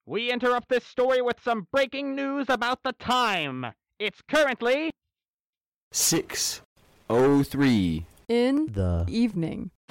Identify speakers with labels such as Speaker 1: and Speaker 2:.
Speaker 1: We interrupt this story with some breaking news about the time. It's currently
Speaker 2: 6:03
Speaker 3: in the evening.